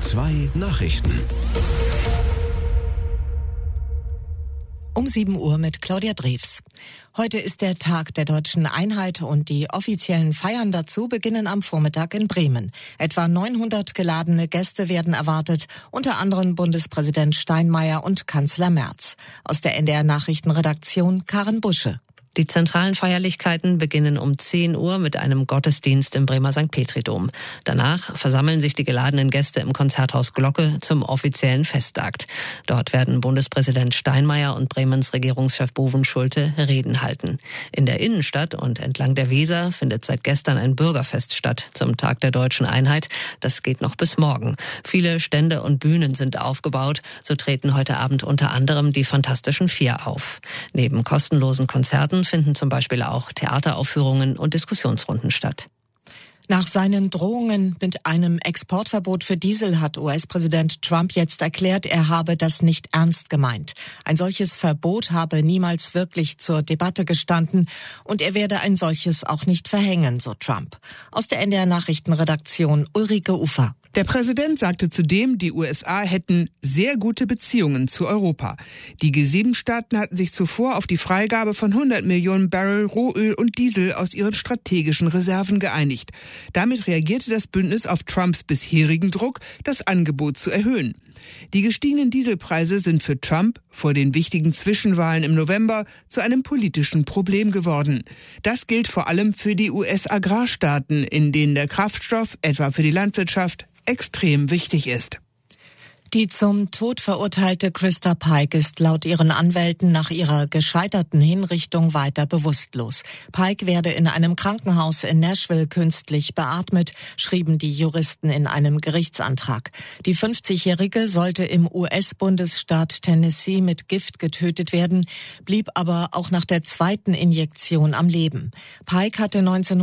NDR2 Nachrichten. Um 7 Uhr mit Claudia Drews. Heute ist der Tag der Deutschen Einheit und die offiziellen Feiern dazu beginnen am Vormittag in Bremen. Etwa 900 geladene Gäste werden erwartet, unter anderem Bundespräsident Steinmeier und Kanzler Merz. Aus der NDR-Nachrichtenredaktion Karen Busche. Die zentralen Feierlichkeiten beginnen um 10 Uhr mit einem Gottesdienst im Bremer St. Petri-Dom. Danach versammeln sich die geladenen Gäste im Konzerthaus Glocke zum offiziellen Festakt. Dort werden Bundespräsident Steinmeier und Bremens Regierungschef Bovenschulte Reden halten. In der Innenstadt und entlang der Weser findet seit gestern ein Bürgerfest statt zum Tag der Deutschen Einheit. Das geht noch bis morgen. Viele Stände und Bühnen sind aufgebaut. So treten heute Abend unter anderem die Fantastischen Vier auf. Neben kostenlosen Konzerten finden zum Beispiel auch Theateraufführungen und Diskussionsrunden statt. Nach seinen Drohungen mit einem Exportverbot für Diesel hat US-Präsident Trump jetzt erklärt, er habe das nicht ernst gemeint. Ein solches Verbot habe niemals wirklich zur Debatte gestanden und er werde ein solches auch nicht verhängen, so Trump. Aus der NDR-Nachrichtenredaktion Ulrike Ufer. Der Präsident sagte zudem, die USA hätten sehr gute Beziehungen zu Europa. Die G7-Staaten hatten sich zuvor auf die Freigabe von 100 Millionen Barrel Rohöl und Diesel aus ihren strategischen Reserven geeinigt. Damit reagierte das Bündnis auf Trumps bisherigen Druck, das Angebot zu erhöhen. Die gestiegenen Dieselpreise sind für Trump vor den wichtigen Zwischenwahlen im November zu einem politischen Problem geworden. Das gilt vor allem für die US-Agrarstaaten, in denen der Kraftstoff, etwa für die Landwirtschaft, extrem wichtig ist. Die zum Tod verurteilte Krista Pike ist laut ihren Anwälten nach ihrer gescheiterten Hinrichtung weiter bewusstlos. Pike werde in einem Krankenhaus in Nashville künstlich beatmet, schrieben die Juristen in einem Gerichtsantrag. Die 50-Jährige sollte im US-Bundesstaat Tennessee mit Gift getötet werden, blieb aber auch nach der zweiten Injektion am Leben. Pike hatte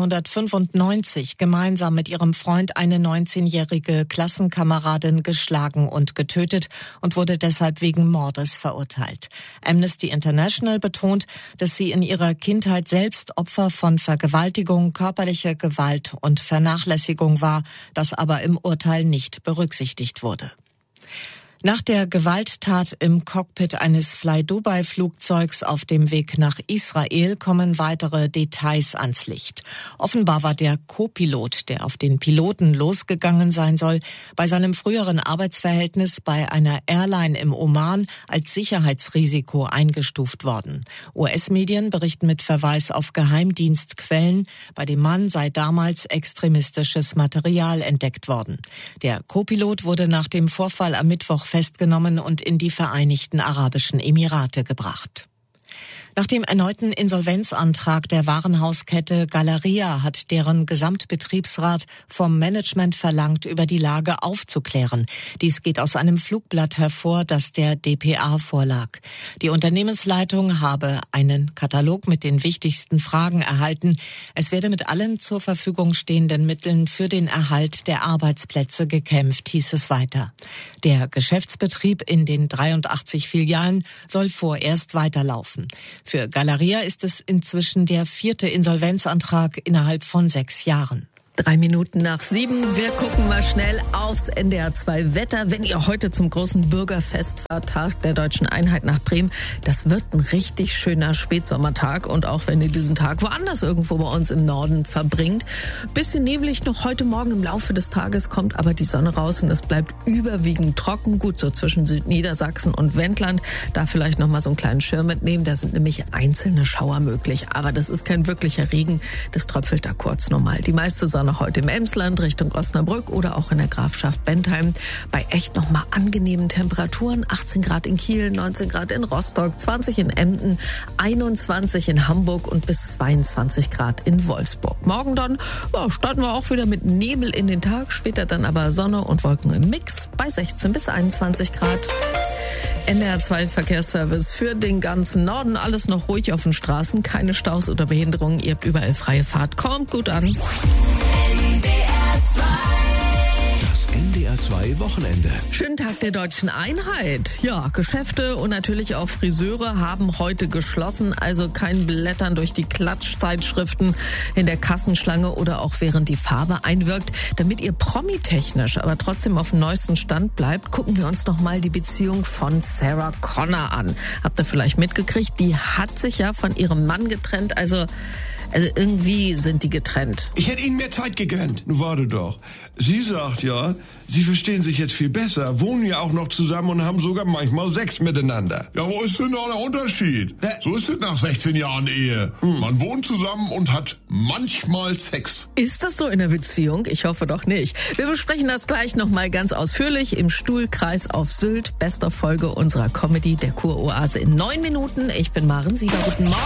1995 gemeinsam mit ihrem Freund eine 19-jährige Klassenkameradin geschlagen und getötet und wurde deshalb wegen Mordes verurteilt. Amnesty International betont, dass sie in ihrer Kindheit selbst Opfer von Vergewaltigung, körperlicher Gewalt und Vernachlässigung war, das aber im Urteil nicht berücksichtigt wurde. Nach der Gewalttat im Cockpit eines Fly-Dubai-Flugzeugs auf dem Weg nach Israel kommen weitere Details ans Licht. Offenbar war der Co-Pilot, der auf den Piloten losgegangen sein soll, bei seinem früheren Arbeitsverhältnis bei einer Airline im Oman als Sicherheitsrisiko eingestuft worden. US-Medien berichten mit Verweis auf Geheimdienstquellen, bei dem Mann sei damals extremistisches Material entdeckt worden. Der Co-Pilot wurde nach dem Vorfall am Mittwoch festgenommen und in die Vereinigten Arabischen Emirate gebracht. Nach dem erneuten Insolvenzantrag der Warenhauskette Galeria hat deren Gesamtbetriebsrat vom Management verlangt, über die Lage aufzuklären. Dies geht aus einem Flugblatt hervor, das der dpa vorlag. Die Unternehmensleitung habe einen Katalog mit den wichtigsten Fragen erhalten. Es werde mit allen zur Verfügung stehenden Mitteln für den Erhalt der Arbeitsplätze gekämpft, hieß es weiter. Der Geschäftsbetrieb in den 83 Filialen soll vorerst weiterlaufen. Für Galeria ist es inzwischen der 4. Insolvenzantrag innerhalb von 6 Jahren. 7:03. Wir gucken mal schnell aufs NDR2 Wetter. Wenn ihr heute zum großen Bürgerfest fahrt, Tag der Deutschen Einheit nach Bremen, das wird ein richtig schöner Spätsommertag. Und auch wenn ihr diesen Tag woanders irgendwo bei uns im Norden verbringt, bisschen neblig noch heute Morgen im Laufe des Tages, kommt aber die Sonne raus und es bleibt überwiegend trocken. Gut, so zwischen Südniedersachsen und Wendland. Da vielleicht noch mal so einen kleinen Schirm mitnehmen. Da sind nämlich einzelne Schauer möglich. Aber das ist kein wirklicher Regen. Das tröpfelt da kurz normal. Die meiste Sonne heute im Emsland Richtung Osnabrück oder auch in der Grafschaft Bentheim bei echt nochmal angenehmen Temperaturen. 18 Grad in Kiel, 19 Grad in Rostock, 20 in Emden, 21 in Hamburg und bis 22 Grad in Wolfsburg. Morgen dann starten wir auch wieder mit Nebel in den Tag, später dann aber Sonne und Wolken im Mix bei 16 bis 21 Grad. NDR2 Verkehrsservice für den ganzen Norden. Alles noch ruhig auf den Straßen, keine Staus oder Behinderungen. Ihr habt überall freie Fahrt. Kommt gut an. Das NDR2 Wochenende. Wochenende. Schönen Tag der Deutschen Einheit. Ja, Geschäfte und natürlich auch Friseure haben heute geschlossen. Also kein Blättern durch die Klatschzeitschriften in der Kassenschlange oder auch während die Farbe einwirkt. Damit ihr promitechnisch aber trotzdem auf dem neuesten Stand bleibt, gucken wir uns noch mal die Beziehung von Sarah Connor an. Habt ihr vielleicht mitgekriegt? Die hat sich ja von ihrem Mann getrennt. Also irgendwie sind die getrennt. Ich hätte Ihnen mehr Zeit gegönnt. Nun warte doch. Sie sagt ja, Sie verstehen sich jetzt viel besser, wohnen ja auch noch zusammen und haben sogar manchmal Sex miteinander. Ja, wo ist denn da der Unterschied? So ist es nach 16 Jahren Ehe. Man wohnt zusammen und hat manchmal Sex. Ist das so in der Beziehung? Ich hoffe doch nicht. Wir besprechen das gleich nochmal ganz ausführlich im Stuhlkreis auf Sylt. Bester Folge unserer Comedy, der Kuroase in 9 Minuten. Ich bin Maren Sieger. Guten Morgen.